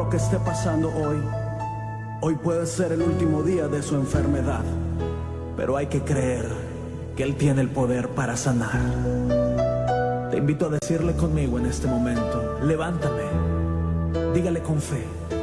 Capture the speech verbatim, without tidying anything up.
lo que esté pasando hoy. Hoy puede ser el último día de su enfermedad, pero hay que creer que Él tiene el poder para sanar. Te invito a decirle conmigo en este momento: levántame, dígale con fe: